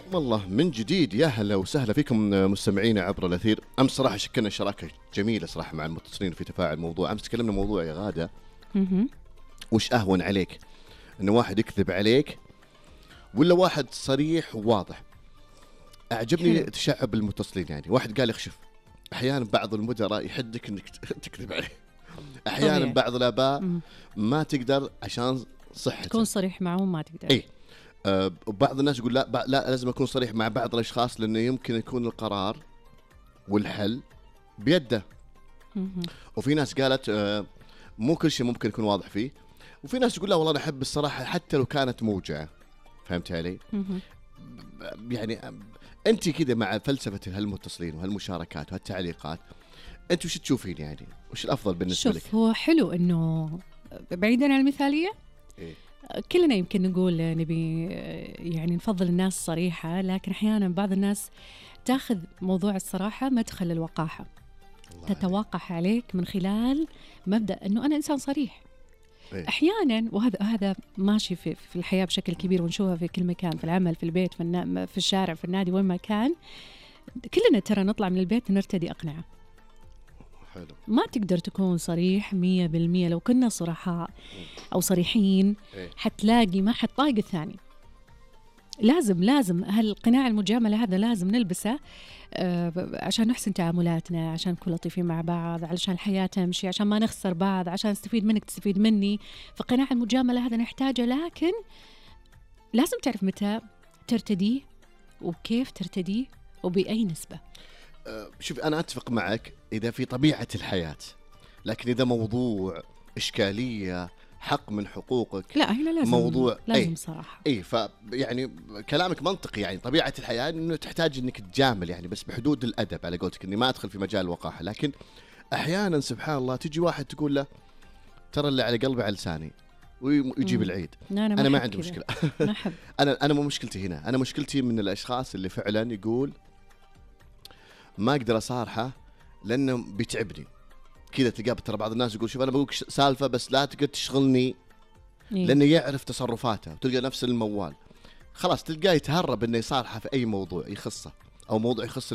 والله من جديد يا هلا وسهلا فيكم مستمعينا عبر الأثير. أمس صراحة شكلنا شراكة جميلة صراحة مع المتصلين في تفاعل موضوع. أمس تكلمنا موضوع يا غادة، وش أهون عليك إنه واحد يكذب عليك ولا واحد صريح وواضح؟ أعجبني حلو. تشعب المتصلين. يعني واحد قال اخشف، أحيانا بعض المدراء يحدك إنك تكذب عليه، أحيانا طبيعي. بعض الآباء ما تقدر عشان صحته تكون صريح معهم ما تقدر. إيه. وبعض الناس يقول لا لازم أكون صريح مع بعض الأشخاص لأنه يمكن يكون القرار والحل بيده. وفي ناس قالت مو كل شيء ممكن يكون واضح فيه. وفي ناس يقول لا والله أنا أحب الصراحة حتى لو كانت موجعة. فهمت علي؟ يعني أنت كده مع فلسفة هالمتصلين وهالمشاركات وهالتعليقات، أنت وش تشوفين يعني؟ وش الأفضل بالنسبة لك؟ شوف، هو حلو إنه بعيدا عن المثالية إيه؟ كلنا يمكن نقول نبي يعني نفضل الناس صريحة، لكن أحيانا بعض الناس تاخذ موضوع الصراحة مدخل الوقاحة، تتوقح عليك من خلال مبدأ أنه أنا إنسان صريح. إيه؟ أحيانا وهذا ماشي في الحياة بشكل كبير، ونشوفها في كل مكان، في العمل، في البيت، في الشارع، في النادي، وين ما كان. كلنا ترى نطلع من البيت نرتدي أقنعة. حلو. ما تقدر تكون صريح 100%. لو كنا صرحاء أو صريحين إيه؟ حتلاقي ما حد طايق الثاني. لازم هالقناع المجاملة هذا لازم نلبسه عشان نحسن تعاملاتنا، عشان نكون لطيفين مع بعض، علشان الحياة تمشي، عشان ما نخسر بعض، عشان استفيد منك تستفيد مني. فقناع المجاملة هذا نحتاجه، لكن لازم تعرف متى ترتديه وكيف ترتديه وبأي نسبة. شوف أنا أتفق معك إذا في طبيعة الحياة، لكن إذا موضوع إشكالية حق من حقوقك، لا هنا لازم موضوع لازم صراحة. اي فيعني كلامك منطقي. يعني طبيعة الحياة انه تحتاج انك تجامل، يعني بس بحدود الادب على قولتك، اني ما ادخل في مجال الوقاحة. لكن احيانا سبحان الله تجي واحد تقول له ترى اللي على قلبي على لساني ويجيب العيد. انا ما عندي مشكلة. ما أحب. انا مو مشكلتي هنا، انا مشكلتي من الاشخاص اللي فعلا يقول ما اقدر اصارحه لانه بيتعبني كذا. تلقى ترى بعض الناس يقول شوف انا بقولك سالفة بس لا تقدر تشغلني، لأنه يعرف تصرفاته. وتلقى نفس الموال خلاص تلقاه يتهرب إنه يصارحه في أي موضوع يخصه أو موضوع يخص